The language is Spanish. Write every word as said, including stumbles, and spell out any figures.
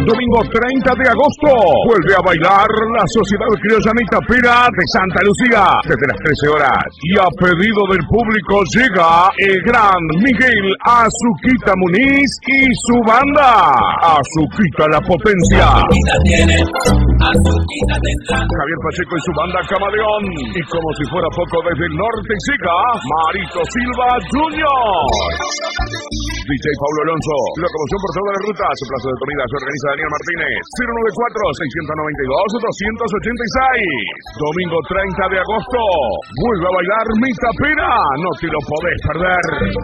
Domingo treinta de agosto, vuelve a bailar la Sociedad Criolla Itapera de Santa Lucía desde las trece horas. Y a pedido del público llega el gran Miguel Azuquita Muniz y su banda. Azuquita la potencia. Javier Pacheco y su banda Camaleón. Y como si fuera poco desde el norte llega Marito Silva junior D J Paulo Alonso, locomoción por toda la ruta. Su plazo de comida se organiza Daniel Martínez. cero nueve cuatro, seis nueve dos, dos ocho seis. Domingo treinta de agosto, vuelve a bailar Mi Tapera. No te lo podés perder.